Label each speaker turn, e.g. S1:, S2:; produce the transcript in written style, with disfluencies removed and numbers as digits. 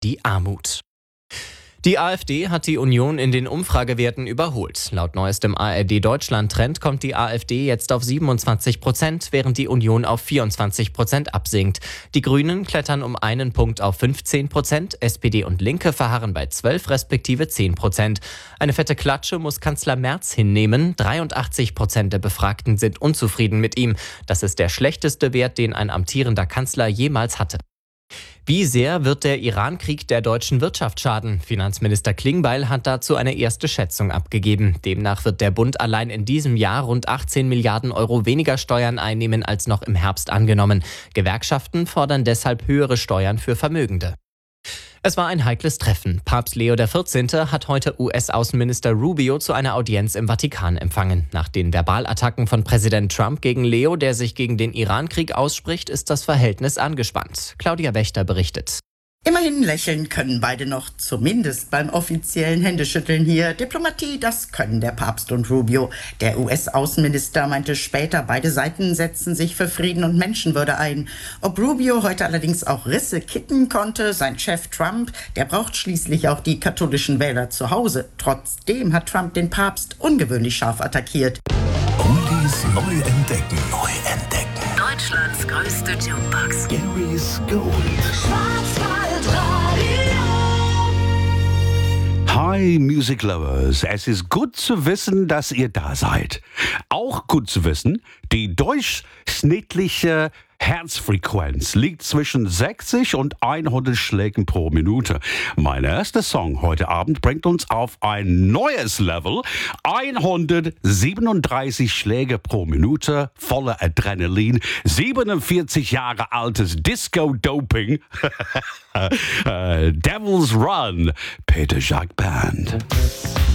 S1: die Armut. Die AfD hat die Union in den Umfragewerten überholt. Laut neuestem ARD-Deutschland-Trend kommt die AfD jetzt auf 27%, während die Union auf 24% absinkt. Die Grünen klettern um einen Punkt auf 15%, SPD und Linke verharren bei 12 respektive 10%. Eine fette Klatsche muss Kanzler Merz hinnehmen. 83% der Befragten sind unzufrieden mit ihm. Das ist der schlechteste Wert, den ein amtierender Kanzler jemals hatte. Wie sehr wird der Iran-Krieg der deutschen Wirtschaft schaden? Finanzminister Klingbeil hat dazu eine erste Schätzung abgegeben. Demnach wird der Bund allein in diesem Jahr rund 18 Milliarden Euro weniger Steuern einnehmen als noch im Herbst angenommen. Gewerkschaften fordern deshalb höhere Steuern für Vermögende. Es war ein heikles Treffen. Papst Leo XIV. Hat heute US-Außenminister Rubio zu einer Audienz im Vatikan empfangen. Nach den Verbalattacken von Präsident Trump gegen Leo, der sich gegen den Iran-Krieg ausspricht, ist das Verhältnis angespannt. Claudia Wächter berichtet.
S2: Immerhin lächeln können beide noch, zumindest beim offiziellen Händeschütteln hier. Diplomatie, das können der Papst und Rubio. Der US-Außenminister meinte später, beide Seiten setzen sich für Frieden und Menschenwürde ein. Ob Rubio heute allerdings auch Risse kitten konnte, sein Chef Trump, der braucht schließlich auch die katholischen Wähler zu Hause. Trotzdem hat Trump den Papst ungewöhnlich scharf attackiert.
S3: Oldies neu entdecken.
S4: Deutschlands größte Jukebox.
S3: Gary's Gold.
S5: Hi Music Lovers, es ist gut zu wissen, dass ihr da seid. Auch gut zu wissen, die durchschnittliche Herzfrequenz liegt zwischen 60 und 100 Schlägen pro Minute. Mein erster Song heute Abend bringt uns auf ein neues Level. 137 Schläge pro Minute, voller Adrenalin, 47 Jahre altes Disco-Doping. Devil's Run, Peter Jacques Band.